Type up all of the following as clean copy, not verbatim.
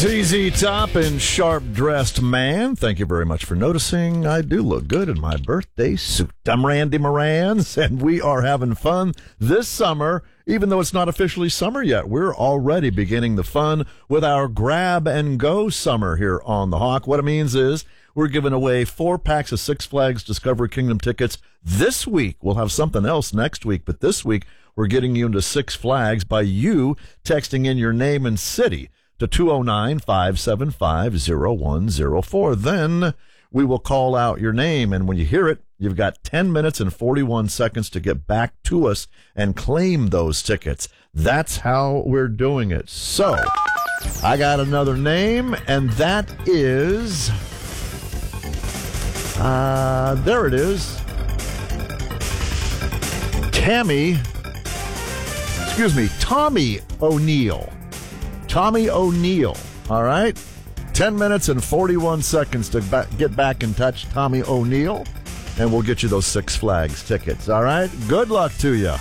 ZZ Top and Sharp Dressed Man. Thank you very much for noticing. I do look good in my birthday suit. I'm Randy Morans, and we are having fun this summer. Even though it's not officially summer yet, we're already beginning the fun with our Grab and Go summer here on The Hawk. What it means is we're giving away 4 packs of Six Flags Discovery Kingdom tickets this week. We'll have something else next week, but this week we're getting you into Six Flags by you texting in your name and city to 209-575-0104. Then we will call out your name, and when you hear it, you've got 10 minutes and 41 seconds to get back to us and claim those tickets. That's how we're doing it. So, I got another name, and that is... there it is. Tommy O'Neill. Tommy O'Neill, all right? 10 minutes and 41 seconds to get back in touch, Tommy O'Neill, and we'll get you those Six Flags tickets, all right? Good luck to you.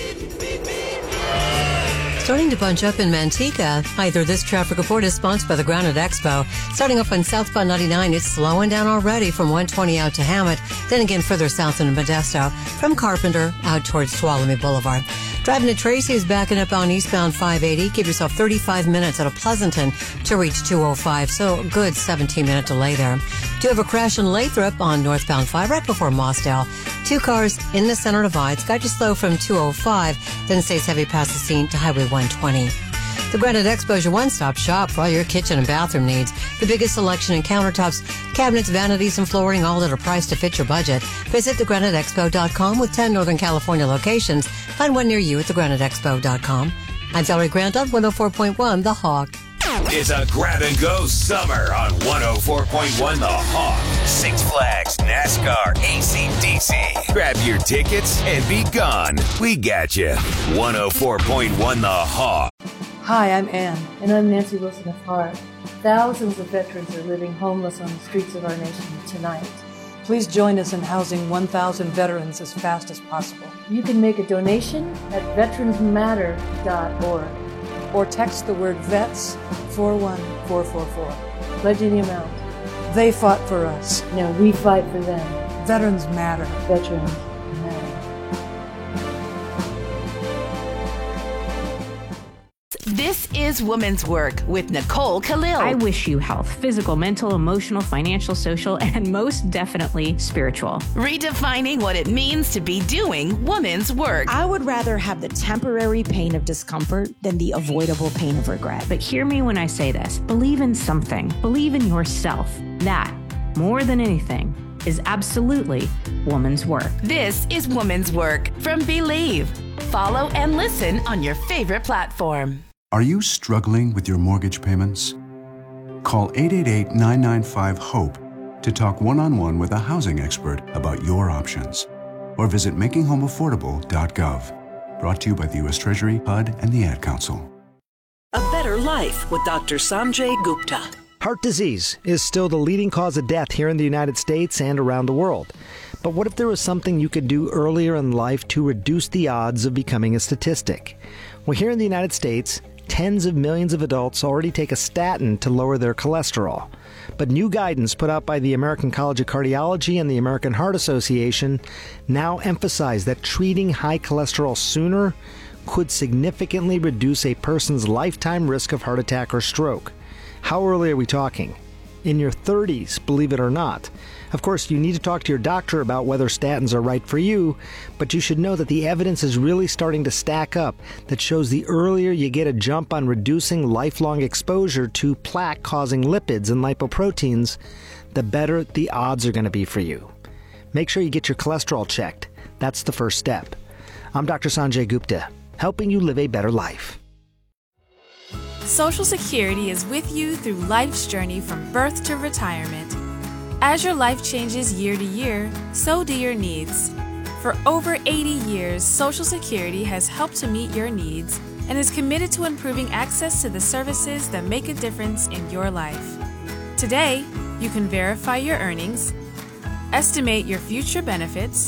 Starting to bunch up in Manteca. Either this traffic report is sponsored by the Granite Expo. Starting up on southbound 99, it's slowing down already from 120 out to Hammett, then again further south into Modesto, from Carpenter out towards Tuolumne Boulevard. Driving to Tracy is backing up on eastbound 580. Give yourself 35 minutes out of Pleasanton to reach 205, so a good 17-minute delay there. Do have a crash in Lathrop on northbound 5 right before Mossdale. 2 cars in the center divides. Got you slow from 205, then stays heavy past the scene to Highway 120. The Granite Expo is your one-stop shop for all your kitchen and bathroom needs. The biggest selection in countertops, cabinets, vanities, and flooring, all at a price to fit your budget. Visit thegraniteexpo.com with 10 Northern California locations. Find one near you at thegraniteexpo.com. I'm Valerie Grant on 104.1 The Hawk. It's a grab and go summer on 104.1 The Hawk. Six Flags, NASCAR, AC/DC. Grab your tickets and be gone. We got you. 104.1 The Hawk. Hi, I'm Ann. And I'm Nancy Wilson of Heart. Thousands of veterans are living homeless on the streets of our nation tonight. Please join us in housing 1,000 veterans as fast as possible. You can make a donation at veteransmatter.org. Or text the word VETS 41444. Pledge any amount. They fought for us. Now we fight for them. Veterans matter. Veterans matter. This is Woman's Work with Nicole Khalil. I wish you health, physical, mental, emotional, financial, social, and most definitely spiritual. Redefining what it means to be doing woman's work. I would rather have the temporary pain of discomfort than the avoidable pain of regret. But hear me when I say this. Believe in something. Believe in yourself. That, more than anything, is absolutely woman's work. This is Woman's Work from Believe. Follow and listen on your favorite platform. Are you struggling with your mortgage payments? Call 888-995-HOPE to talk one-on-one with a housing expert about your options. Or visit makinghomeaffordable.gov. Brought to you by the U.S. Treasury, HUD, and the Ad Council. A Better Life with Dr. Sanjay Gupta. Heart disease is still the leading cause of death here in the United States and around the world. But what if there was something you could do earlier in life to reduce the odds of becoming a statistic? Well, here in the United States, tens of millions of adults already take a statin to lower their cholesterol. But new guidance put out by the American College of Cardiology and the American Heart Association now emphasize that treating high cholesterol sooner could significantly reduce a person's lifetime risk of heart attack or stroke. How early are we talking? In your 30s, believe it or not. Of course, you need to talk to your doctor about whether statins are right for you, but you should know that the evidence is really starting to stack up that shows the earlier you get a jump on reducing lifelong exposure to plaque-causing lipids and lipoproteins, the better the odds are going to be for you. Make sure you get your cholesterol checked. That's the first step. I'm Dr. Sanjay Gupta, helping you live a better life. Social Security is with you through life's journey from birth to retirement. As your life changes year to year, so do your needs. For over 80 years, Social Security has helped to meet your needs and is committed to improving access to the services that make a difference in your life. Today, you can verify your earnings, estimate your future benefits,